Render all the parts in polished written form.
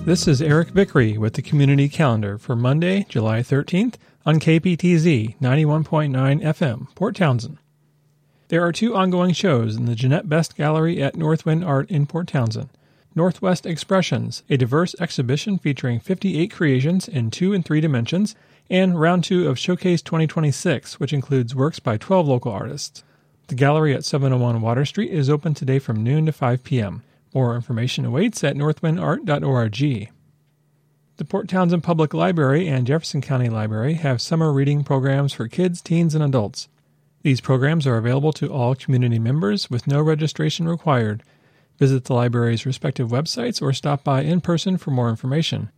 This is Eric Vickery with the Community Calendar for Monday, July 13th on KPTZ 91.9 FM, Port Townsend. There are 2 ongoing shows in the Jeanette Best Gallery at Northwind Art in Port Townsend. Northwest Expressions, a diverse exhibition featuring 58 creations in 2 and 3 dimensions, and Round 2 of Showcase 2026, which includes works by 12 local artists. The gallery at 701 Water Street is open today from noon to 5 p.m. More information awaits at northwindart.org. The Port Townsend Public Library and Jefferson County Library have summer reading programs for kids, teens, and adults. These programs are available to all community members with no registration required. Visit the library's respective websites or stop by in person for more information.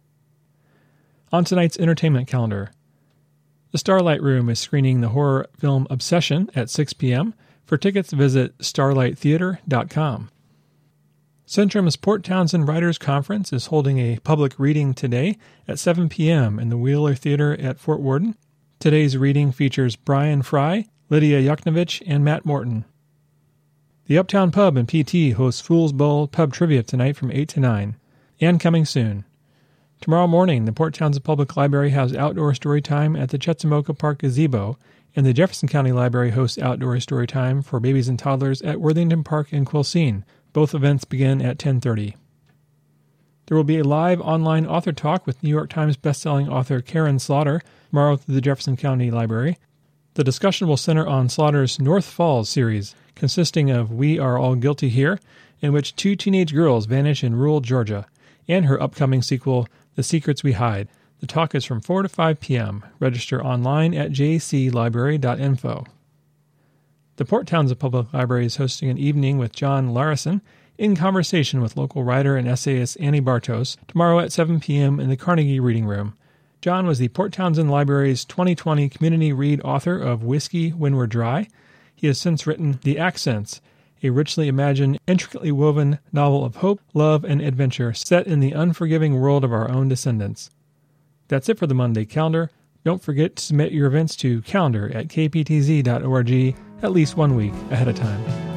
On tonight's entertainment calendar, the Starlight Room is screening the horror film Obsession at 6 p.m. For tickets, visit starlighttheater.com. Centrum's Port Townsend Writers Conference is holding a public reading today at 7 p.m. in the Wheeler Theater at Fort Worden. Today's reading features Brian Fry, Lydia Yuknovich, and Matt Morton. The Uptown Pub and PT hosts Fool's Bowl Pub Trivia tonight from 8 to 9. And coming soon. Tomorrow morning, the Port Townsend Public Library has outdoor story time at the Chetzemoka Park Gazebo, and the Jefferson County Library hosts outdoor story time for babies and toddlers at Worthington Park in Quilcene. Both events begin at 10:30. There will be a live online author talk with New York Times bestselling author Karen Slaughter tomorrow through the Jefferson County Library. The discussion will center on Slaughter's North Falls series, consisting of We Are All Guilty Here, in which 2 teenage girls vanish in rural Georgia, and her upcoming sequel, The Secrets We Hide. The talk is from 4 to 5 p.m. Register online at jclibrary.info. The Port Townsend Public Library is hosting an evening with John Larison in conversation with local writer and essayist Annie Bartos tomorrow at 7 p.m. in the Carnegie Reading Room. John was the Port Townsend Library's 2020 Community Read author of Whiskey When We're Dry. He has since written The Accents, a richly imagined, intricately woven novel of hope, love, and adventure set in the unforgiving world of our own descendants. That's it for the Monday calendar. Don't forget to submit your events to calendar@kptz.org at least 1 week ahead of time.